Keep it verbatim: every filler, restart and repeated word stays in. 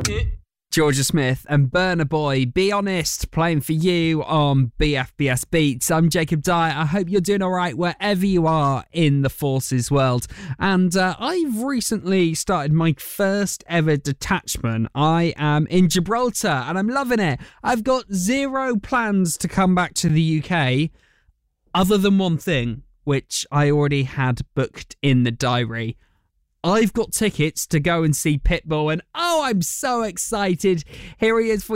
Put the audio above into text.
Georgia Smith and Burna Boy, Be Honest, playing for you on B F B S Beats. I'm Jacob Dyer. I hope you're doing all right wherever you are in the Forces world. And uh, I've recently started my first ever detachment. I am in Gibraltar and I'm loving it. I've got zero plans to come back to the U K other than one thing, which I already had booked in the diary. I've got tickets to go and see Pitbull, and oh, I'm so excited. Here he is for